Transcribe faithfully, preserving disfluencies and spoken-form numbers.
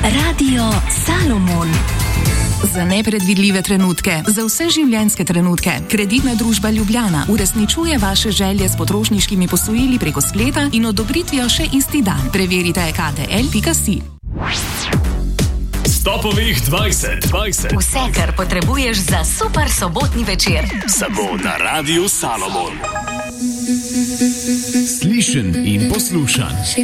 Radio Salomon. Za nepredvidljive trenutke, za vse življenjske trenutke, Kreditna družba Ljubljana uresničuje vaše želje s potrošniškimi posojili preko spleta in odobritvijo še isti dan. Preverite k d l pika si. Stopovih dvajset, dvajset. Vse, kar potrebuješ za super sobotni večer. Samo na Radiu Salomon. Slišen in poslušan.